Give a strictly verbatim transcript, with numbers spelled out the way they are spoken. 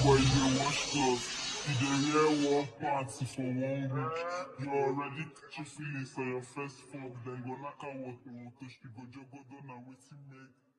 boy dey wash clothes, you dey wear one party for one week. You already catch feelings for your first fuck, then go knock out water water, she go jogodo na wetin make